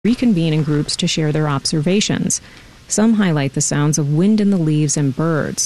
reconvene in groups to share their observations. Some highlight the sounds of wind in the leaves and birds,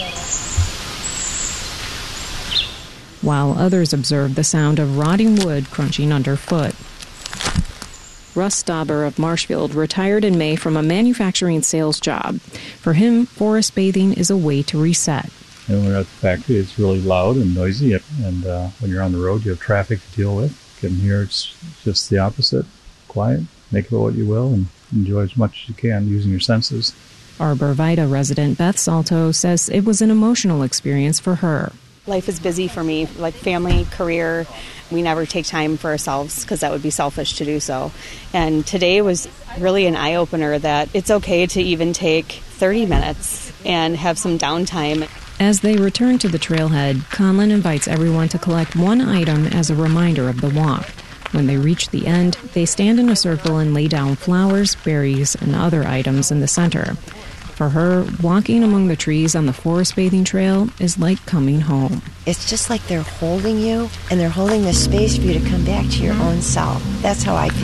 while others observe the sound of rotting wood crunching underfoot. Russ Stauber of Marshfield retired in May from a manufacturing sales job. For him, forest bathing is a way to reset. And when we're at the factory, it's really loud and noisy, and when you're on the road, you have traffic to deal with. And here, it's just the opposite. Quiet, make of it what you will, and enjoy as much as you can using your senses. Arbor Vitae resident Beth Salto says it was an emotional experience for her. Life is busy for me, like family, career. We never take time for ourselves because that would be selfish to do so. And today was really an eye-opener that it's okay to even take 30 minutes and have some downtime. As they return to the trailhead, Conlon invites everyone to collect one item as a reminder of the walk. When they reach the end, they stand in a circle and lay down flowers, berries, and other items in the center. For her, walking among the trees on the forest bathing trail is like coming home. It's just like they're holding you, and they're holding the space for you to come back to your own self. That's how I feel.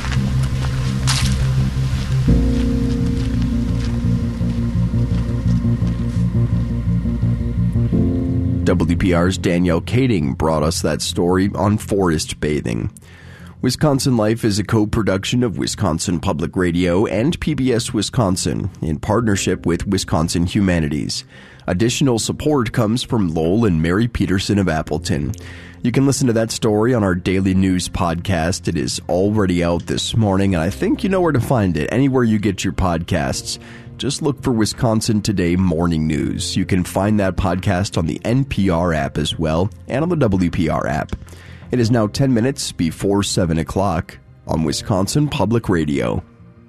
WPR's Danielle Kading brought us that story on forest bathing. Wisconsin Life is a co-production of Wisconsin Public Radio and PBS Wisconsin in partnership with Wisconsin Humanities. Additional support comes from Lowell and Mary Peterson of Appleton. You can listen to that story on our daily news podcast. It is already out this morning, and I think you know where to find it. Anywhere you get your podcasts, just look for Wisconsin Today Morning News. You can find that podcast on the NPR app as well, and on the WPR app. It is now 10 minutes before 7 o'clock on Wisconsin Public Radio.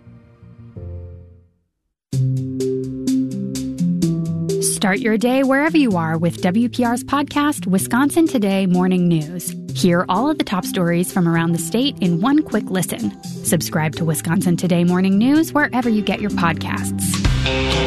Start your day wherever you are with WPR's podcast, Wisconsin Today Morning News. Hear all of the top stories from around the state in one quick listen. Subscribe to Wisconsin Today Morning News wherever you get your podcasts.